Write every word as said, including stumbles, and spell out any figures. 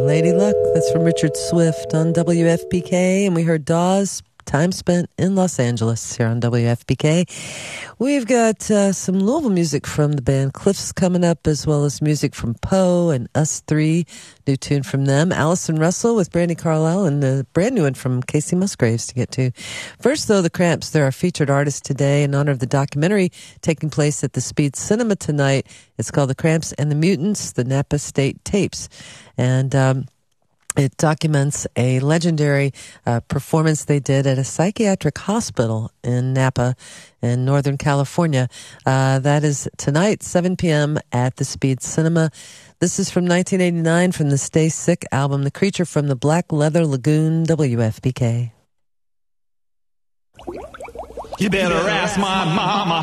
Lady Luck, that's from Richard Swift on W F P K, and we heard Dawes, Time Spent in Los Angeles here on W F P K. We've got uh, some Louisville music from the band Cliffs coming up, as well as music from Poe and Us Three, new tune from them. Allison Russell with Brandi Carlile, and a brand new one from Casey Musgraves to get to. First, though, the Cramps, they're our featured artist today in honor of the documentary taking place at the Speed Cinema tonight. It's called The Cramps and the Mutants, the Napa State Tapes. And um it documents a legendary uh, performance they did at a psychiatric hospital in Napa in Northern California. Uh, that is tonight, seven p.m. at the Speed Cinema. This is from nineteen eighty-nine from the Stay Sick album, The Creature from the Black Leather Lagoon, W F P K. You better ask my mama